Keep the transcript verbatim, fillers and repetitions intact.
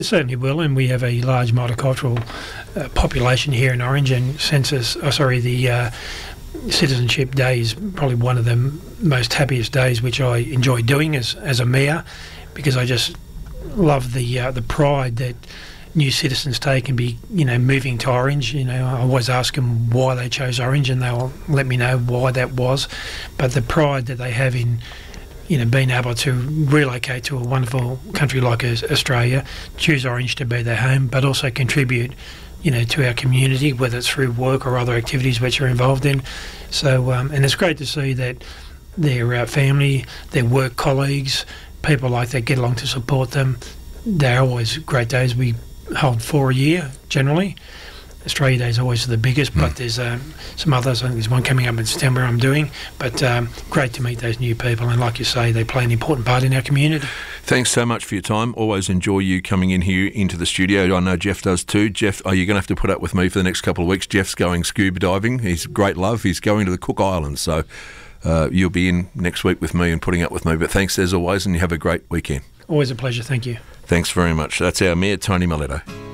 Certainly will, and we have a large multicultural uh, population here in Orange, and census, oh, sorry, the uh, Citizenship Day is probably one of the m- most happiest days which I enjoy doing as as a mayor, because I just love the uh, the pride that new citizens take and be, you know, moving to Orange. You know, I always ask them why they chose Orange, and they'll let me know why that was. But the pride that they have in, you know, being able to relocate to a wonderful country like Australia, choose Orange to be their home, but also contribute, you know, to our community, whether it's through work or other activities which are involved in. So, um, and it's great to see that their uh, family, their work colleagues, people like that get along to support them. They're always great days. We hold four a year, generally. Australia Day is always the biggest, but mm. there's um, some others. I think there's one coming up in September I'm doing. But um, great to meet those new people, and like you say, they play an important part in our community. Thanks so much for your time. Always enjoy you coming in here into the studio. I know Jeff does too. Jeff, are you going to have to put up with me for the next couple of weeks? Jeff's going scuba diving. He's great love. He's going to the Cook Islands, so uh, you'll be in next week with me and putting up with me. But thanks as always, and you have a great weekend. Always a pleasure. Thank you. Thanks very much. That's our Mayor, Tony Miletto.